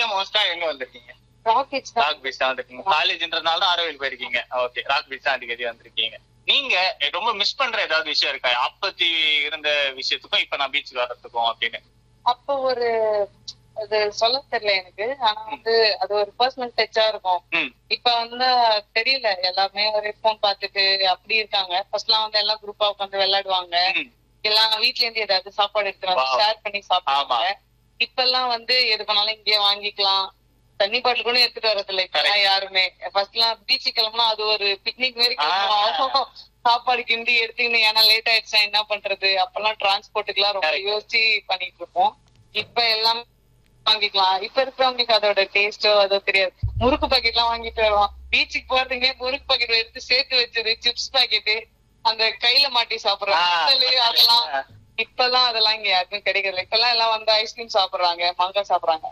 பீச்லயே மோஸ்டா எங்க வந்திருக்கீங்க? ராக் பீச் தான் வந்திருக்கீங்க. காலேஜ்ன்றதுனால தான் ஆரோவில் போயிருக்கீங்க. ஓகே, ராக் பீச் தான் அடிக்கடி வந்திருக்கீங்க. நீங்க ரொம்ப மிஸ் பண்ற ஏதாவது விஷயம் இருக்கா? அப்பத்தி இருந்த விஷயத்துக்கும் இப்ப நான் பீச்சுக்கு வர்றதுக்கும் அப்படின்னு? அப்ப ஒரு அது சொல்ல தெரியல எனக்கு. ஆனா வந்து அது ஒரு பர்சனல் டச்சா இருக்கும். இப்ப வந்து தெரியல, எல்லாமே ஒரு போன் பாத்துட்டு அப்படி இருக்காங்க. ஃபர்ஸ்ட் எல்லாம் வந்து எல்லாம் குரூப்பா உட்காந்து விளையாடுவாங்க. எல்லாம் வீட்ல இருந்து ஏதாவது சாப்பாடு எடுத்துட்டு ஷேர் பண்ணி சாப்பிடுவாங்க. இப்ப எல்லாம் வந்து எது பண்ணாலும் இங்கேயே வாங்கிக்கலாம். தண்ணி பாட்டில் கூட எடுத்துட்டு வரது இல்லை இப்ப யாருமே. ஃபர்ஸ்ட் எல்லாம் பீச்சு கிளம்புனா அது ஒரு பிக்னிக் மாதிரி கிளம்புவோம். சாப்பாடு கிண்டி எடுத்துக்கின்னு, ஏன்னா லேட் ஆயிடுச்சா என்ன பண்றது. அப்பெல்லாம் டிரான்ஸ்போர்ட்டுக்கு எல்லாம் ரொம்ப யோசிச்சு பண்ணிட்டு இருப்போம். இப்ப எல்லாம் வாங்கிக்கலாம். இப்ப இருக்கிறவங்களுக்கு அதோட டேஸ்டோ அதோ தெரியாது. முறுக்கு பாக்கெட் எல்லாம் வாங்கிட்டு வருவோம். பீச்சுக்கு போறதுங்க முறுக்கு பாக்கெட் எடுத்து சேர்த்து வச்சது, சிப்ஸ் பாக்கெட்டு, அந்த கையில மாட்டி சாப்பிடுறோம் அதெல்லாம். இப்பெல்லாம் அதெல்லாம் இங்க யாருக்கும் கிடைக்கிறது. இப்பெல்லாம் எல்லாம் வந்து ஐஸ்கிரீம் சாப்பிடுறாங்க, மாங்காய் சாப்பிடுறாங்க.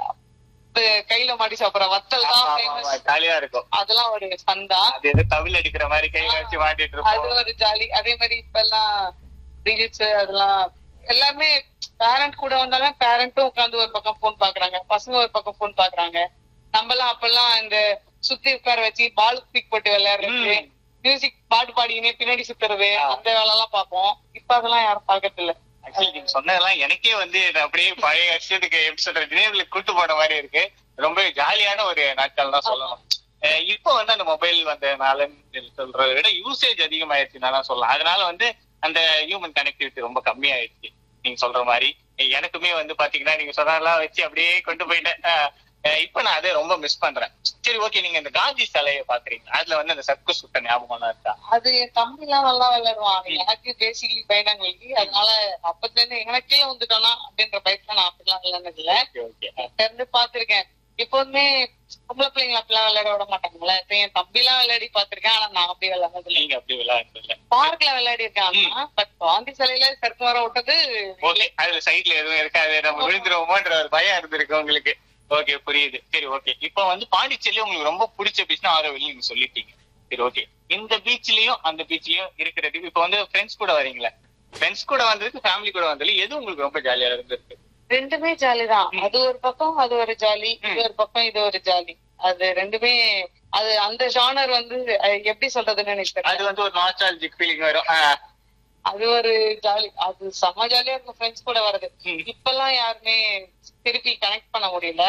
கையில மாட்டி சாப்பிடுற வத்தல் தான் ஜாலியா இருக்கும். அதெல்லாம் ஒரு ஃபன் தான். தவில் அடிக்கிற மாதிரி கையில வச்சு மாட்டிட்டு இருக்கோம். அது ஒரு ஜாலி. அதே மாதிரி இப்ப எல்லாம் ரீல்ஸ் அதெல்லாம் எல்லாமே பேரண்ட் கூட வந்தாலும் பேரண்ட்டும் உட்காந்து ஒரு பக்கம் போன் பாக்குறாங்க, பசங்க ஒரு பக்கம் போன் பாக்குறாங்க. நம்ம எல்லாம் அப்பெல்லாம் இந்த சுத்தி உட்கார வச்சு பால் பிக் போட்டு விளையாடுறது, மியூசிக் பாட்டு பாடினே பின்னாடி சுத்துறது, அந்த வேலை எல்லாம் பார்ப்போம். இப்ப அதெல்லாம் யாரும் பாக்குறது இல்ல. ஆக்சுவலி நீங்க சொன்னதெல்லாம் எனக்கே வந்து அப்படியே பழைய வருஷத்துக்கு எப்படி சொல்ற நினைவுகளுக்கு கூட்டு போன மாதிரி இருக்கு. ரொம்ப ஜாலியான ஒரு நாட்கள் தான் சொல்லணும். இப்போ வந்து அந்த மொபைல் வந்ததுனால சொல்றதை விட யூசேஜ் அதிகமாயிருச்சுன்னு சொல்லலாம். அதனால வந்து அந்த ஹியூமன் கனெக்டிவிட்டி ரொம்ப கம்மியாயிடுச்சு. நீங்க சொல்ற மாதிரி எனக்குமே வந்து பாத்தீங்கன்னா நீங்க சொன்னதெல்லாம் வச்சு அப்படியே கொண்டு போயிட்டேன். இப்ப நான் அதை ரொம்ப மிஸ் பண்றேன். சரி, ஓகே. நீங்க இந்த காந்தி சிலையை பாக்குறீங்க, அதுல வந்து அந்த சர்க்கஸ் சுட்ட ஞாபகம் இருக்கா? அது என் தம்பி எல்லாம் நல்லா விளையாடுவான். எனக்கு பேசிக்கலி பயணங்களுக்கு, அதனால அப்பத்துல இருந்து எனக்கே வந்துட்டோம்னா அப்படின்ற பயத்துல நான் அப்படிலாம் விளையாடுனது இல்ல. இருந்து பாத்திருக்கேன். எப்போதுமே பொம்பளை பிள்ளைங்க அப்படிலாம் விளையாட விட மாட்டாங்களே. இப்ப என் தம்பி எல்லாம் விளையாடி பாத்திருக்கேன். ஆனா நான் அப்படி விளையாடுறது இல்லை. நீங்க அப்படி விளையாடுறது இல்ல? பார்க்ல விளையாடி இருக்கேன். பட் காந்தி சிலையில சர்க்கு வர விட்டது அதுல சைட்ல எதுவும் இருக்காது, நம்ம விழுந்துருவோமோன்ற ஒரு பயம் இருந்திருக்கு உங்களுக்கு. ஓகே, புரியுது. சரி, ஓகே. இப்ப வந்து பாண்டிச்சேரியில உங்களுக்கு ரொம்ப பிடிச்ச பீச்னா ஆரோவில் நீங்க சொல்லிட்டீங்க. சரி, ஓகே. இந்த பீச்லயும் அந்த பீச்லயும் இருக்கிறதுக்கு இப்ப வந்து ஃப்ரெண்ட்ஸ் கூட வரீங்களா? ஃப்ரெண்ட்ஸ் கூட வந்ததுக்கு ஃபேமிலி கூட வந்தது எது உங்களுக்கு ரொம்ப ஜாலியா இருந்திருக்கு? ரெண்டுமே ஜாலிதான். அது ஒரு பக்கம் அது ஒரு ஜாலி, இது ஒரு பக்கம் இது ஒரு ஜாலி. அது ரெண்டுமே அது அந்த ஜானர் வந்து எப்படி சொல்றதுன்னு நினைக்கிறேன். அது வந்து ஒரு நாஸ்டால்ஜிக் ஃபீலிங் வரும். அது ஒரு ஜாலி. அது செம்ம ஜாலியா இருக்கும் ஃப்ரெண்ட்ஸ் கூட வர்றது. இப்பெல்லாம் யாருமே திருப்பி கனெக்ட் பண்ண முடியல.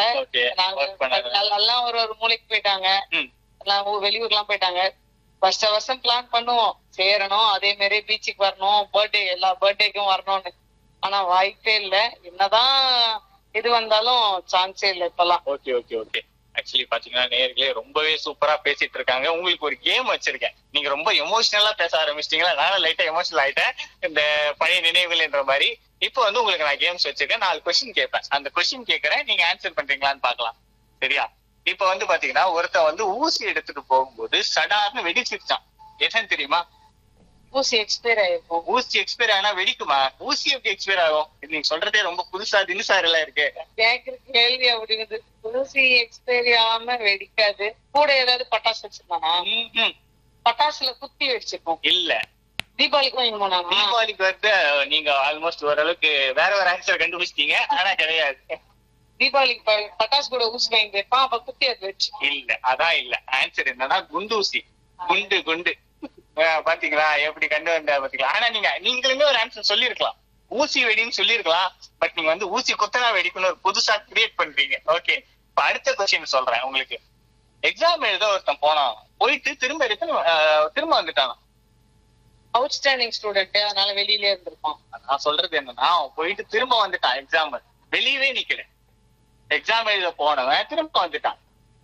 எல்லாம் ஒரு ஒரு மூலைக்கு போயிட்டாங்க, எல்லாம் வெளியூர் எல்லாம் போயிட்டாங்க. வருஷம் பிளான் பண்ணுவோம், சேரணும், அதே மாதிரி பீச்சுக்கு வரணும், பர்த்டே எல்லா பர்த்டேக்கும் வரணும்னு. ஆனா வாய்ப்பே இல்ல. என்னதான் இது வந்தாலும் சான்ஸே இல்ல இப்பெல்லாம். Okay okay okay. ஆக்சுவலி பாத்தீங்கன்னா நேர்களே ரொம்பவே சூப்பரா பேசிட்டு இருக்காங்க. உங்களுக்கு ஒரு கேம் வச்சிருக்கேன். நீங்க ரொம்ப எமோஷனலா பேச ஆரம்பிச்சிட்டீங்களா? நானும் லைட்டா எமோஷனல் ஆயிட்டேன் இந்த பழைய நினைவுகள் என்ற மாதிரி. இப்போ வந்து உங்களுக்கு நான் கேம்ஸ் வச்சிருக்கேன். 4 கொஸ்டின் கேட்பேன். அந்த கொஸ்டின் கேட்கறேன், நீங்க ஆன்சர் பண்றீங்களான்னு பாக்கலாம். சரியா? இப்ப வந்து பாத்தீங்கன்னா ஒருத்தன் வந்து ஊசி எடுத்துட்டு போகும்போது சடார்னு வெடிச்சிருச்சான். என்னன்னு தெரியுமா? ஊசி எக்ஸ்பயர் ஆயிருக்கும். ஊசி எக்ஸ்பயர் ஆனா வெடிக்குமா? ஊசி எப்படி எக்ஸ்பயர் ஆகும்? நீங்க சொல்றதே ரொம்ப புதுசா தினுசார் எல்லாம் இருக்கு. கேக்குற கேள்வி அப்படிங்குது. ஊசி எக்ஸ்பயர் ஆகாம வெடிக்காது. கூட ஏதாவது பட்டாசு வச்சிருந்தானா? பட்டாசுல குத்தி வெடிச்சிருக்கோம். இல்ல, தீபாவளிக்கு வாங்கி போனா. தீபாவளிக்கு வந்து நீங்க ஆல்மோஸ்ட் ஓரளவுக்கு வேற ஒரு ஆன்சர் கண்டுபிடிச்சிட்டீங்க. ஆனா கிடையாது. தீபாவளிக்கு பட்டாசு கூட ஊசி வாங்கி வைப்பான், அப்ப குத்தி அது வச்சு. இல்ல, அதான் இல்ல. ஆன்சர் என்னன்னா குண்டூசி. குண்டு குண்டு. பாத்தீங்களா எப்படி கண்டு வந்த பாத்தீங்களா? ஆனா நீங்களுமே ஒரு ஆன்சர் சொல்லிருக்கலாம், ஊசி வெடின்னு சொல்லிருக்கலாம். பட் நீங்க வந்து ஊசி குத்தனா வெடிக்கணும் ஒரு புதுசா கிரியேட் பண்றீங்க. ஓகே, இப்ப அடுத்த கொஸ்டின் சொல்றேன் உங்களுக்கு. எக்ஸாம் எழுத ஒருத்தன் போனான், போயிட்டு திரும்ப வந்துட்டான். அவுட்ஸ்டாண்டிங் ஸ்டூடெண்ட், அதனால வெளியிலே இருந்திருப்பான். நான் சொல்றது என்னன்னா, அவன் போயிட்டு திரும்ப வந்துட்டான். எக்ஸாம் வெளியவே நிக்கல. எக்ஸாம் எழுத போனவன் திரும்ப வந்துட்டான்.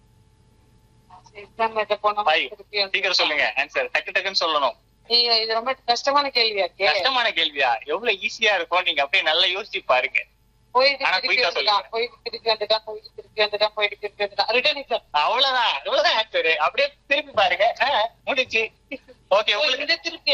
சீக்கிரம் சொல்லுங்க ஆன்சர், டக்கு டக்குன்னு சொல்லணும். இது ரொம்ப கஷ்டமான கேள்வியா? கஷ்டமான கேள்வியா? எவ்வளவு ஈஸியா இருக்கும், நீங்க அப்படியே நல்லா யோசிச்சு பாருங்க. அவ்வளவுதான் ஆன்சர். அப்படியே திருப்பி பாருங்க, முடிச்சு. ஓகே, உங்களுக்கு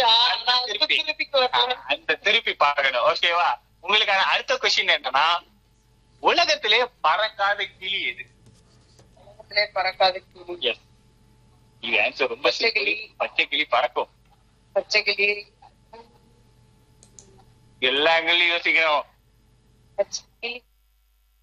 அந்த திருப்பி பாக்கணும். ஓகேவா? உங்களுக்கான அடுத்த கொஸ்டின் என்னன்னா, உலகத்திலே பறக்காத கிளி எது? பறக்காத கிளி. இது ஆன்சர் ரொம்ப சிம்பிள். பச்சை கிளி பறக்கும். பச்சை கிளி எல்லா கிளியும் யோசிக்கணும். பச்சை கிளி